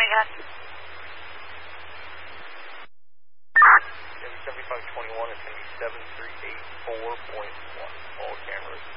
got? 7521 is going to be 7384.1. All cameras.